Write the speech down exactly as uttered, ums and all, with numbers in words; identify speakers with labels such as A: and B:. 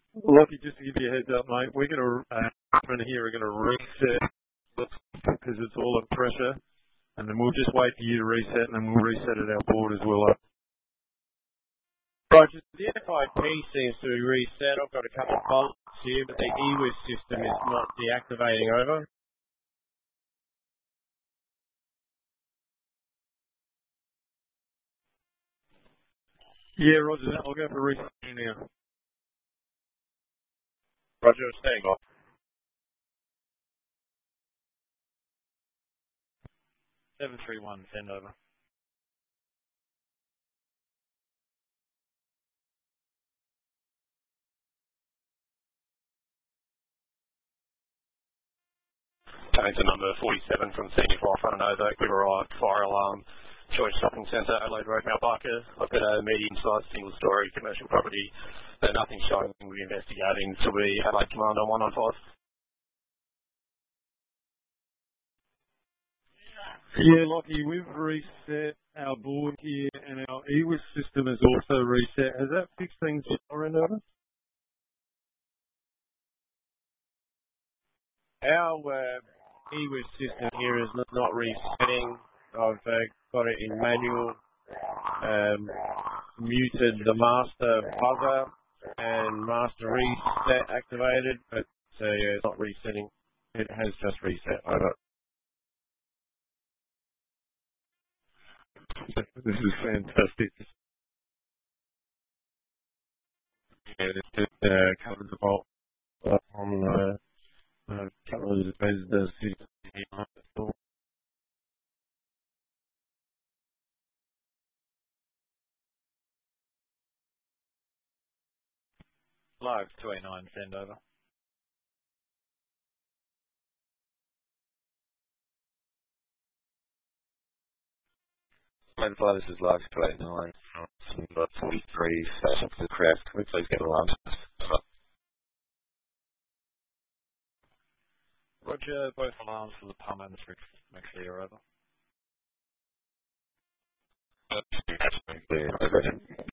A: Lucky, just to give you a heads up, mate, we're going to, uh, from here, we're going to reset because it's all at pressure, and then we'll just wait for you to reset, and then we'll reset at our board as well.
B: Roger, the F I P seems to be reset. I've got a couple of faults here, but the E W I S system is not deactivating over.
A: Yeah, Roger, I'll go for reset now.
B: Roger, staying off.
C: seven three one, send over.
D: Change to number forty-seven from Senior Fire Front Nova, we've arrived, fire alarm, Choice Shopping Centre, Adelaide Road, Mount Barker. I've got a medium-sized single-storey commercial property, but nothing showing we're investigating, so we Adelaide Command on one nine five.
A: Yeah, Lockie, we've reset our board here, and our E W I S system is also reset. Has that fixed things on our end, over?
B: Our uh, E W I S system here is not, not resetting. I've uh, got it in manual, um, muted the master buzzer and master reset activated, but uh, yeah, it's not resetting. It has just reset. Over.
A: This is fantastic.
B: Yeah, it's just uh, covered the vault on uh, a couple of the city.
C: Live two eight nine, send over.
E: Fly, this is Live two eight nine. Got forty-three, station to the craft. Can we please get alarm?
C: Roger, both alarms for the Palmer and the Strict actually are over.
E: Clear, over.